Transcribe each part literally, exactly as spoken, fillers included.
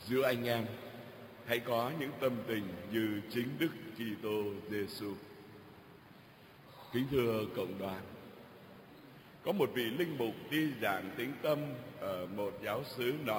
Giữa anh em hãy có những tâm tình như chính Đức Kitô Giêsu. Kính thưa cộng đoàn, có một vị linh mục đi giảng tín tâm ở một giáo xứ nọ.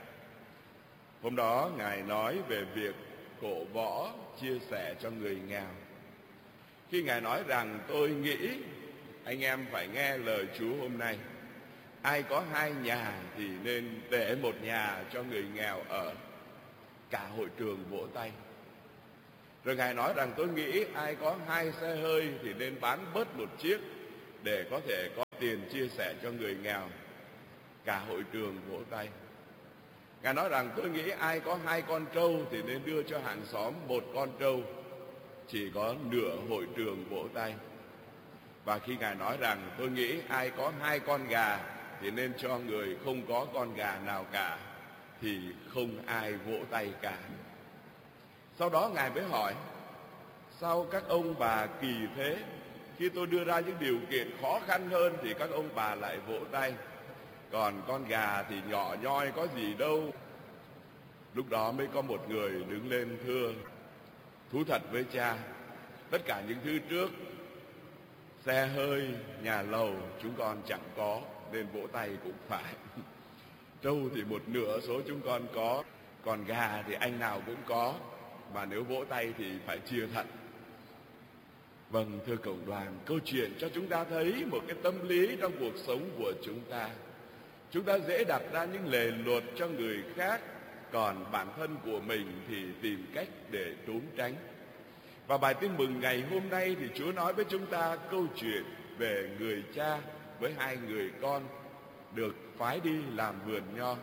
Hôm đó ngài nói về việc cổ võ chia sẻ cho người nghèo. Khi ngài nói rằng tôi nghĩ anh em phải nghe lời Chúa hôm nay, ai có hai nhà thì nên để một nhà cho người nghèo ở. Cả hội trường vỗ tay. Rồi ngài nói rằng tôi nghĩ ai có hai xe hơi thì nên bán bớt một chiếc để có thể có tiền chia sẻ cho người nghèo. Cả hội trường vỗ tay. Ngài nói rằng tôi nghĩ ai có hai con trâu thì nên đưa cho hàng xóm một con trâu. Chỉ có nửa hội trường vỗ tay. Và khi ngài nói rằng tôi nghĩ ai có hai con gà thì nên cho người không có con gà nào cả, thì không ai vỗ tay cả. Sau đó ngài mới hỏi, sao các ông bà kỳ thế? Khi tôi đưa ra những điều kiện khó khăn hơn thì các ông bà lại vỗ tay, còn con gà thì nhỏ nhoi có gì đâu. Lúc đó mới có một người đứng lên thưa, thú thật với cha, tất cả những thứ trước, xe hơi, nhà lầu chúng con chẳng có, nên vỗ tay cũng phải. Trâu thì một nửa số chúng con có, còn gà thì anh nào cũng có, mà nếu vỗ tay thì phải chia thật. Vâng, thưa cộng đoàn, câu chuyện cho chúng ta thấy một cái tâm lý trong cuộc sống của chúng ta. Chúng ta dễ đặt ra những lề luật cho người khác, còn bản thân của mình thì tìm cách để trốn tránh. Và bài tin mừng ngày hôm nay thì Chúa nói với chúng ta câu chuyện về người cha với hai người con được phái đi làm vườn nho.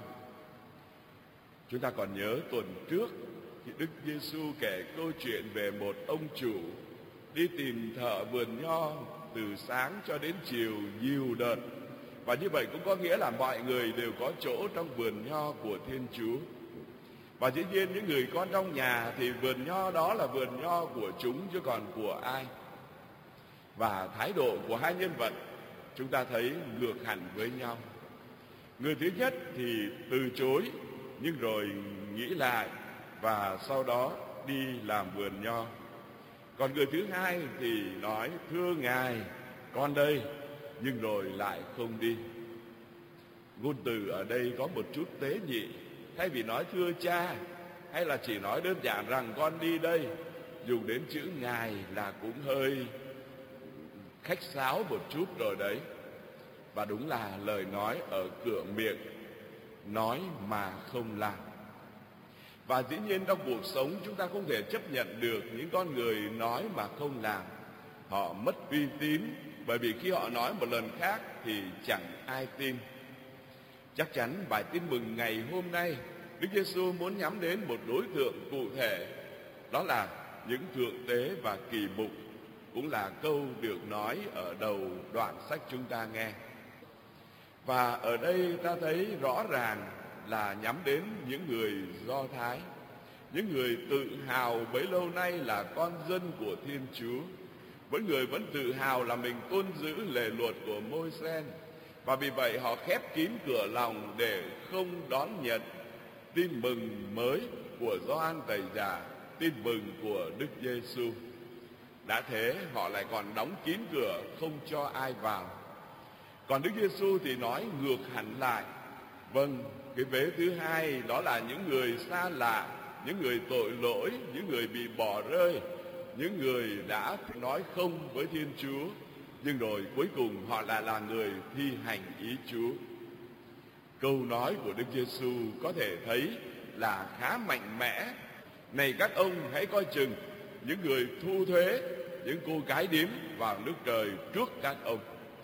Chúng ta còn nhớ tuần trước khi Đức Giêsu kể câu chuyện về một ông chủ đi tìm thợ vườn nho từ sáng cho đến chiều nhiều đợt. Và như vậy cũng có nghĩa là mọi người đều có chỗ trong vườn nho của Thiên Chúa. Và dĩ nhiên những người con trong nhà thì vườn nho đó là vườn nho của chúng chứ còn của ai. Và thái độ của hai nhân vật chúng ta thấy ngược hẳn với nhau. Người thứ nhất thì từ chối nhưng rồi nghĩ lại và sau đó đi làm vườn nho. Còn người thứ hai thì nói thưa ngài, con đây, nhưng rồi lại không đi. Ngôn từ ở đây có một chút tế nhị. Thay vì nói thưa cha hay là chỉ nói đơn giản rằng con đi đây, dùng đến chữ ngài là cũng hơi khách sáo một chút rồi đấy. Và đúng là lời nói ở cửa miệng, nói mà không làm. Và dĩ nhiên trong cuộc sống chúng ta không thể chấp nhận được những con người nói mà không làm. Họ mất uy tín, bởi vì khi họ nói một lần khác thì chẳng ai tin. Chắc chắn bài tin mừng ngày hôm nay Đức Giêsu muốn nhắm đến một đối tượng cụ thể, đó là những thượng tế và kỳ mục, cũng là câu được nói ở đầu đoạn sách chúng ta nghe. Và ở đây ta thấy rõ ràng là nhắm đến những người Do Thái, những người tự hào bấy lâu nay là con dân của Thiên Chúa. Mỗi người vẫn tự hào là mình tôn giữ lề luật của Môi-se, và vì vậy họ khép kín cửa lòng để không đón nhận tin mừng mới của Gioan Tẩy Giả, tin mừng của Đức Giêsu. Đã thế họ lại còn đóng kín cửa không cho ai vào. Còn Đức Giêsu thì nói ngược hẳn lại. Vâng, cái vế thứ hai đó là những người xa lạ, những người tội lỗi, những người bị bỏ rơi, những người đã nói không với Thiên Chúa, nhưng rồi cuối cùng họ lại là người thi hành ý Chúa. Câu nói của Đức Giêsu có thể thấy là khá mạnh mẽ. Này các ông hãy coi chừng những người thu thuế, những cô gái điếm vào nước trời trước các ông.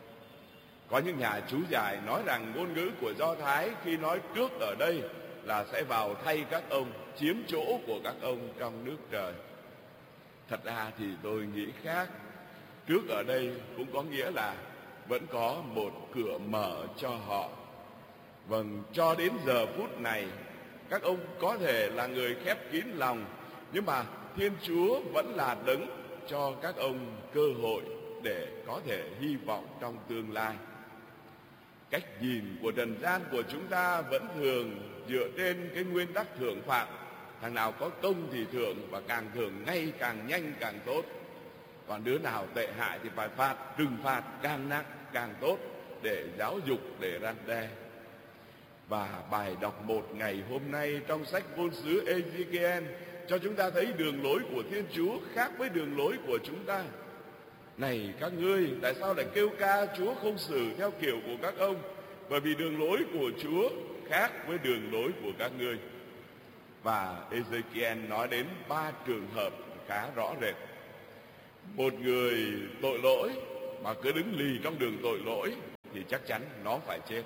Có những nhà chú giải nói rằng ngôn ngữ của Do Thái khi nói trước ở đây là sẽ vào thay các ông, chiếm chỗ của các ông trong nước trời. Thật ra thì tôi nghĩ khác. Trước ở đây cũng có nghĩa là vẫn có một cửa mở cho họ. Vâng, cho đến giờ phút này các ông có thể là người khép kín lòng, nhưng mà Thiên Chúa vẫn là đấng cho các ông cơ hội để có thể hy vọng trong tương lai. Cách nhìn của trần gian của chúng ta vẫn thường dựa trên cái nguyên tắc thưởng phạt. Thằng nào có công thì thưởng, và càng thưởng ngay càng nhanh càng tốt. Còn đứa nào tệ hại thì phải phạt, trừng phạt càng nặng càng tốt, để giáo dục, để răn đe. Và bài đọc một ngày hôm nay trong sách ngôn sứ Ê-giê-ki-en cho chúng ta thấy đường lối của Thiên Chúa khác với đường lối của chúng ta. Này các ngươi, tại sao lại kêu ca Chúa không xử theo kiểu của các ông? Bởi vì đường lối của Chúa khác với đường lối của các ngươi. Và Ê-giê-ki-en nói đến ba trường hợp khá rõ rệt. Một người tội lỗi mà cứ đứng lì trong đường tội lỗi thì chắc chắn nó phải chết.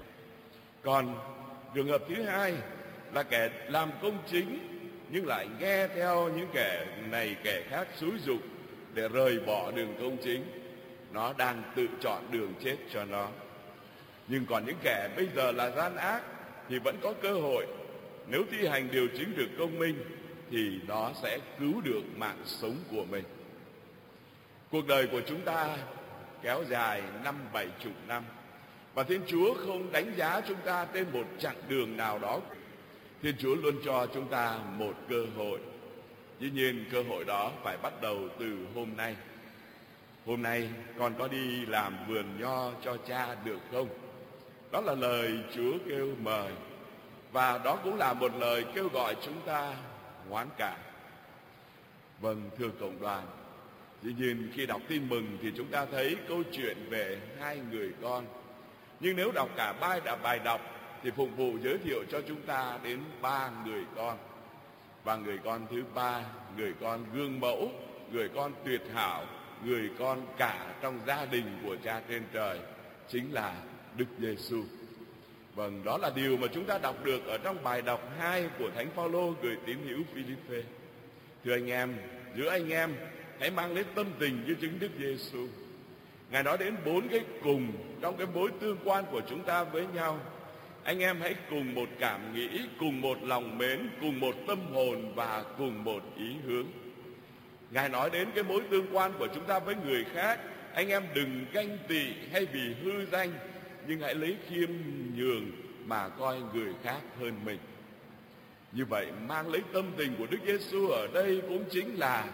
Còn trường hợp thứ hai là kẻ làm công chính nhưng lại nghe theo những kẻ này kẻ khác xúi giục để rời bỏ đường công chính. Nó đang tự chọn đường chết cho nó. Nhưng còn những kẻ bây giờ là gian ác thì vẫn có cơ hội. Nếu thi hành điều chính được công minh thì nó sẽ cứu được mạng sống của mình. Cuộc đời của chúng ta kéo dài năm bảy chục năm, và Thiên Chúa không đánh giá chúng ta trên một chặng đường nào đó. Thiên Chúa luôn cho chúng ta một cơ hội. Dĩ nhiên cơ hội đó phải bắt đầu từ hôm nay. Hôm nay con có đi làm vườn nho cho cha được không? Đó là lời Chúa kêu mời. Và đó cũng là một lời kêu gọi chúng ta hoán cải. Vâng, thưa cộng đoàn, dĩ nhiên khi đọc tin mừng thì chúng ta thấy câu chuyện về hai người con. Nhưng nếu đọc cả ba bài đọc thì phục vụ giới thiệu cho chúng ta đến ba người con. Và người con thứ ba, người con gương mẫu, người con tuyệt hảo, người con cả trong gia đình của Cha trên trời, chính là Đức Giêsu. Vâng, đó là điều mà chúng ta đọc được ở trong bài đọc hai của Thánh Phaolô gửi tín hữu Phi-líp-phê. Thưa anh em, giữa anh em hãy mang lấy tâm tình như chính Đức Giêsu. Ngài nói đến bốn cái cùng trong cái mối tương quan của chúng ta với nhau. Anh em hãy cùng một cảm nghĩ, cùng một lòng mến, cùng một tâm hồn và cùng một ý hướng. Ngài nói đến cái mối tương quan của chúng ta với người khác. Anh em đừng ganh tị hay vì hư danh, nhưng hãy lấy khiêm nhường mà coi người khác hơn mình. Như vậy mang lấy tâm tình của Đức Giêsu ở đây cũng chính là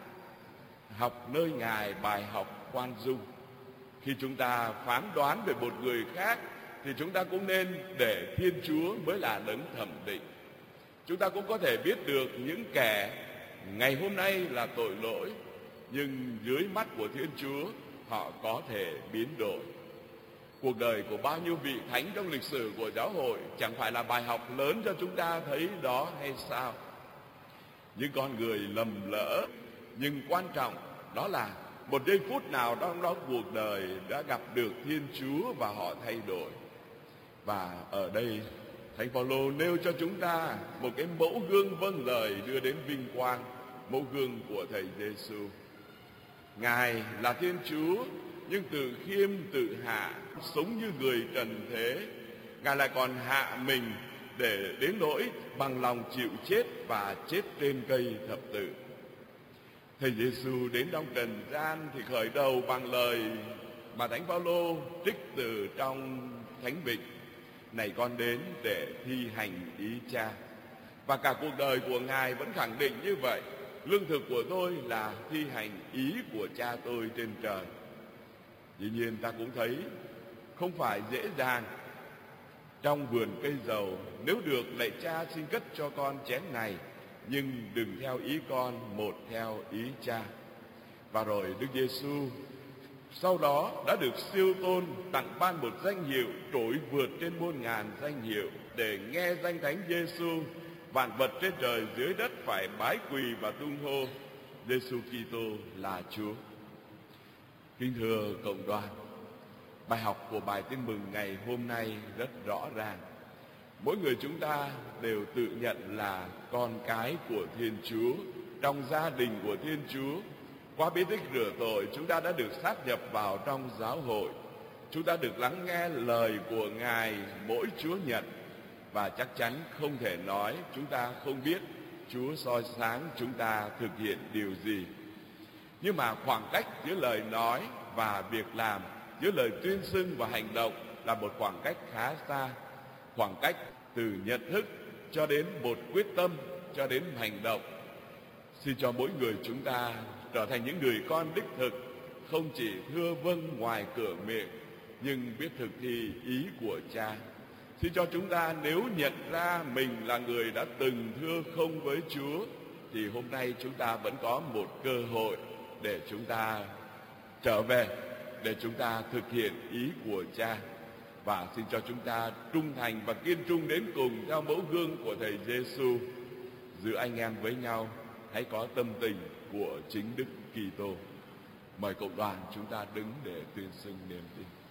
học nơi Ngài bài học khoan dung. Khi chúng ta phán đoán về một người khác thì chúng ta cũng nên để Thiên Chúa mới là đấng thẩm định. Chúng ta cũng có thể biết được những kẻ ngày hôm nay là tội lỗi, nhưng dưới mắt của Thiên Chúa họ có thể biến đổi. Cuộc đời của bao nhiêu vị thánh trong lịch sử của giáo hội chẳng phải là bài học lớn cho chúng ta thấy đó hay sao? Những con người lầm lỡ, nhưng quan trọng đó là một giây phút nào trong đó cuộc đời đã gặp được Thiên Chúa và họ thay đổi. Và ở đây Thánh Phaolô nêu cho chúng ta một cái mẫu gương vâng lời đưa đến vinh quang, mẫu gương của Thầy Giêsu. Ngài là Thiên Chúa nhưng tự khiêm tự hạ, sống như người trần thế. Ngài lại còn hạ mình để đến nỗi bằng lòng chịu chết và chết trên cây thập tự. Thầy Giêsu đến trong trần gian thì khởi đầu bằng lời mà Thánh Phaolô trích từ trong Thánh Vịnh: này con đến để thi hành ý Cha. Và cả cuộc đời của Ngài vẫn khẳng định như vậy: lương thực của tôi là thi hành ý của Cha tôi trên trời. Dĩ nhiên ta cũng thấy không phải dễ dàng. Trong vườn cây dầu, nếu được lạy Cha xin cất cho con chén này, nhưng đừng theo ý con, một theo ý Cha. Và rồi Đức Giêsu sau đó đã được siêu tôn, tặng ban một danh hiệu trội vượt trên muôn ngàn danh hiệu, để nghe danh Thánh Giêsu, vạn vật trên trời dưới đất phải bái quỳ và tung hô: Giêsu Kitô là Chúa. Kính thưa cộng đoàn, bài học của bài tin mừng ngày hôm nay rất rõ ràng. Mỗi người chúng ta đều tự nhận là con cái của Thiên Chúa, trong gia đình của Thiên Chúa. Qua bí tích rửa tội, chúng ta đã được sát nhập vào trong giáo hội. Chúng ta được lắng nghe lời của Ngài mỗi Chúa Nhật. Và chắc chắn không thể nói chúng ta không biết Chúa soi sáng chúng ta thực hiện điều gì. Nhưng mà khoảng cách giữa lời nói và việc làm, giữa lời tuyên xưng và hành động là một khoảng cách khá xa, khoảng cách từ nhận thức cho đến một quyết tâm, cho đến hành động. Xin cho mỗi người chúng ta trở thành những người con đích thực, không chỉ thưa vâng ngoài cửa miệng, nhưng biết thực thi ý của Cha. Xin cho chúng ta nếu nhận ra mình là người đã từng thưa không với Chúa, thì hôm nay chúng ta vẫn có một cơ hội để chúng ta trở về, để chúng ta thực hiện ý của Cha. Và xin cho chúng ta trung thành và kiên trung đến cùng theo mẫu gương của Thầy Giêsu. Giữa anh em với nhau, hãy có tâm tình của chính Đức Kitô. Mời cộng đoàn chúng ta đứng để tuyên xưng niềm tin.